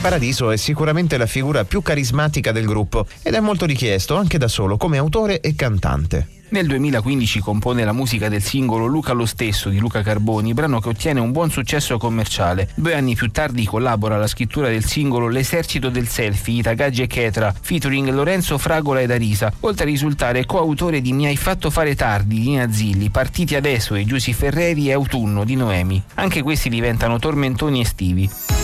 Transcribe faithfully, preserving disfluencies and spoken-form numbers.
Paradiso è sicuramente la figura più carismatica del gruppo ed è molto richiesto anche da solo come autore e cantante. Nel duemilaquindici compone la musica del singolo Luca lo stesso di Luca Carboni, brano che ottiene un buon successo commerciale. Due anni più tardi collabora alla scrittura del singolo L'esercito del selfie, Itagaggi e Chetra, featuring Lorenzo Fragola ed Arisa, oltre a risultare coautore di Mi hai fatto fare tardi di Nina Zilli, Partiti adesso e Giussi Ferreri e Autunno di Noemi. Anche questi diventano tormentoni estivi.